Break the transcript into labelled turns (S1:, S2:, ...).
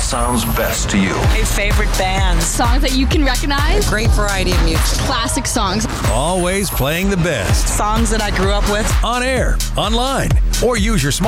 S1: sounds best to you.
S2: A favorite band.
S3: Songs that you can recognize.
S2: Great variety of music.
S3: Classic songs.
S4: Always playing the best.
S2: Songs that I grew up with.
S4: On air, online, or use your smart